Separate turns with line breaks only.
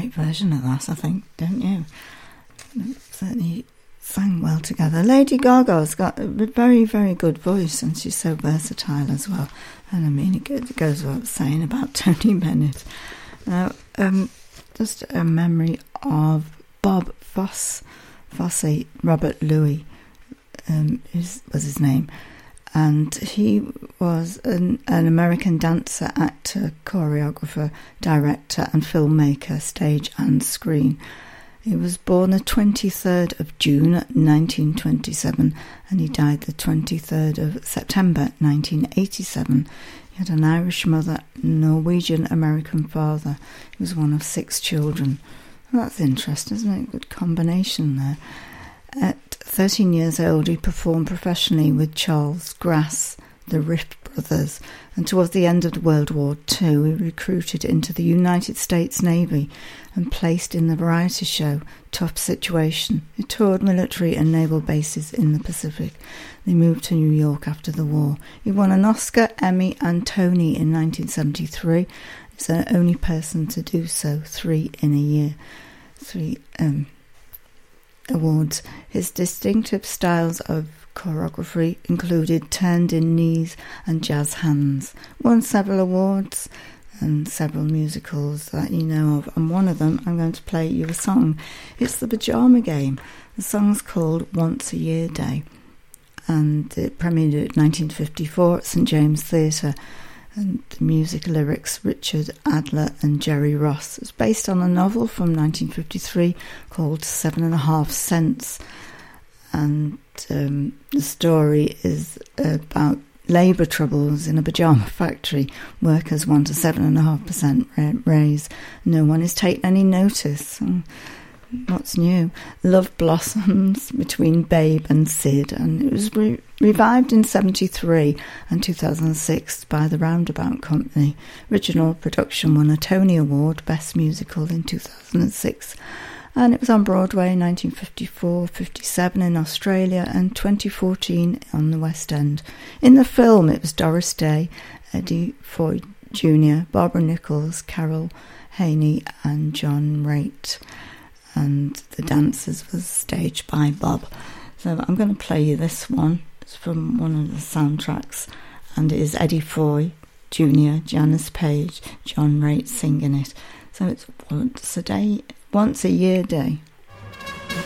great version of that, I think, don't you? Certainly sang well together. Lady Gaga's got a very, very good voice, and she's so versatile as well. And I mean, it goes without saying about Tony Bennett. Now, just a memory of Bob Fosse, Robert Louis was his name. And he was an American dancer, actor, choreographer, director and filmmaker, stage and screen. He was born the 23rd of June 1927 and he died the 23rd of September 1987. He had an Irish mother, Norwegian-American father. He was one of 6 children. Well, that's interesting, isn't it? Good combination there. At 13 years old, he performed professionally with Charles Grass, the Riff Brothers, and towards the end of World War II, he recruited into the United States Navy and placed in the variety show Tough Situation. He toured military and naval bases in the Pacific. They moved to New York after the war. He won an Oscar, Emmy and Tony in 1973. He's the only person to do so, 3 in a year. 3 awards. His distinctive styles of choreography included turned-in knees and jazz hands. Won several awards and several musicals that you know of, and one of them I'm going to play you a song. It's The Pyjama Game. The song's called Once a Year Day, and it premiered at 1954 at St James Theatre. And the music lyrics, Richard Adler and Jerry Ross. It's based on a novel from 1953 called 7.5 Cents. And the story is about labour troubles in a pyjama factory. Workers want a 7.5% raise. No one is taking any notice. What's new? Love blossoms between Babe and Sid, and it was revived in 1973 and 2006 by the Roundabout Company. Original production won a Tony Award, Best Musical in 2006, and it was on Broadway in 1954, 57 in Australia, and 2014 on the West End. In the film, it was Doris Day, Eddie Foy Jr., Barbara Nichols, Carol Haney, and John Raitt. And the dancers was staged by Bob. So I'm going to play you this one. It's from one of the soundtracks, and it is Eddie Foy Jr., Janice Page, John Raitt singing it. So it's once a year day.